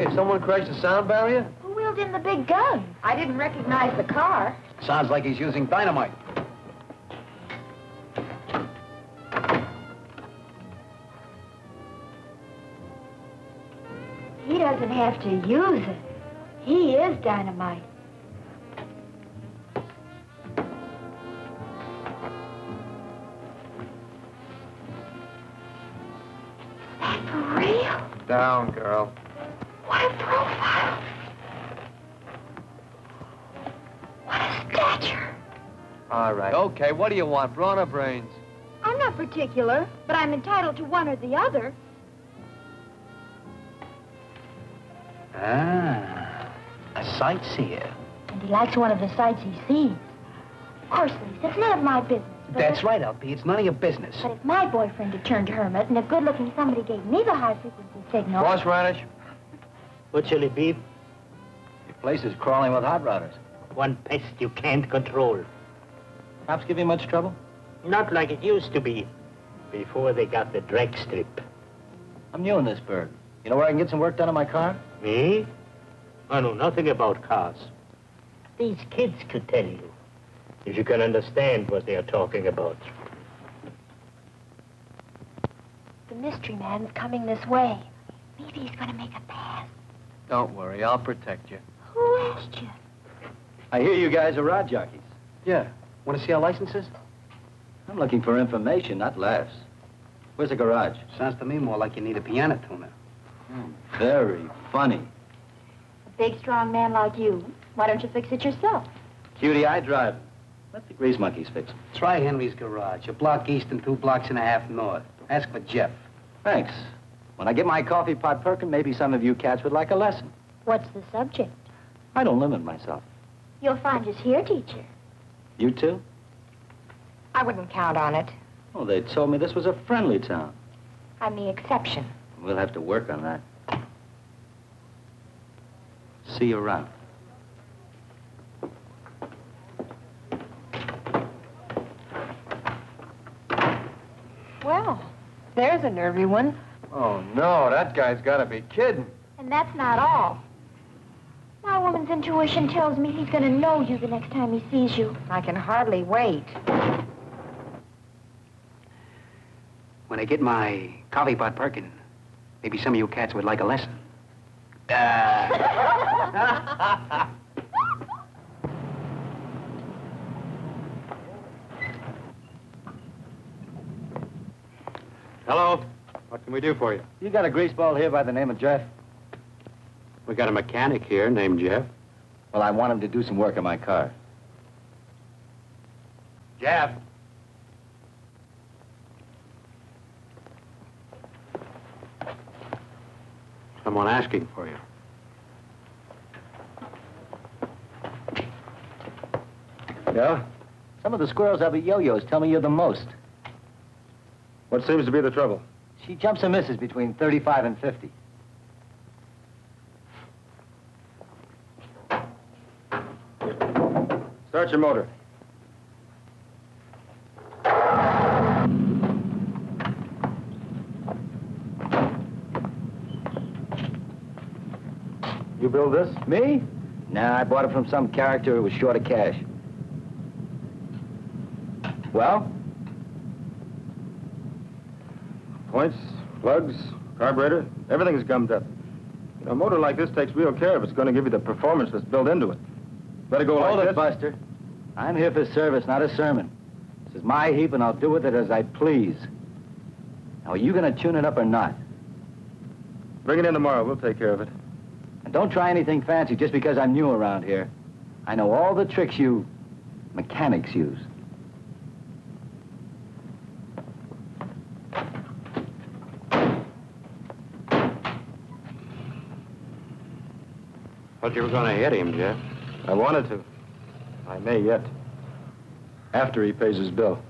did someone crash the sound barrier? Who wheeled in the big gun? I didn't recognize the car. Sounds like he's using dynamite. He doesn't have to use it. He is dynamite. That for real? Down, girl. What a profile. What a stature. All right. Okay, what do you want, brawn or brains? I'm not particular, but I'm entitled to one or the other. Ah, a sightseer. And he likes one of the sights he sees. Of course, Lisa, it's none of my business. That's right, LP. It's none of your business. But if my boyfriend had turned hermit and a good-looking somebody gave me the high-frequency signal... Boss Radish? What shall it be? Your place is crawling with hot rodders. One pest you can't control. Cops give you much trouble? Not like it used to be, before they got the drag strip. I'm new in this burg. You know where I can get some work done on my car? Me? I know nothing about cars. These kids could tell you, if you can understand what they are talking about. The mystery man's coming this way. Maybe he's going to make a pass. Don't worry, I'll protect you. Who asked you? I hear you guys are rod jockeys. Yeah. Want to see our licenses? I'm looking for information, not laughs. Where's the garage? Sounds to me more like you need a piano tuner. Very funny. A big, strong man like you. Why don't you fix it yourself? Cutie, I drive. Let the grease monkeys fix them. Try Henry's garage, a block east and 2 blocks and a half north. Ask for Jeff. Thanks. When I get my coffee pot perking, maybe some of you cats would like a lesson. What's the subject? I don't limit myself. You'll find us here, teacher. You too? I wouldn't count on it. Oh, they told me this was a friendly town. I'm the exception. We'll have to work on that. See you around. Well, there's a nervy one. Oh, no, that guy's got to be kidding. And that's not all. My woman's intuition tells me he's going to know you the next time he sees you. I can hardly wait. When I get my coffee pot perking, maybe some of you cats would like a lesson. Hello. What can we do for you? You got a greaseball here by the name of Jeff? We got a mechanic here named Jeff. Well, I want him to do some work on my car. Jeff. Someone asking for you. Yeah? Some of the squirrels have a yo-yos tell me you're the most. What seems to be the trouble? She jumps and misses between 35 and 50. Start your motor. You build this? Me? Nah, I bought it from some character who was short of cash. Well? Points, plugs, carburetor, everything's gummed up. You know, a motor like this takes real care if it's going to give you the performance that's built into it. Better go Hold like it, this. Buster. I'm here for service, not a sermon. This is my heap, and I'll do with it as I please. Now, are you going to tune it up or not? Bring it in tomorrow. We'll take care of it. And don't try anything fancy just because I'm new around here. I know all the tricks you mechanics use. Thought you were going to hit him, Jeff. I wanted to. I may yet. After he pays his bill.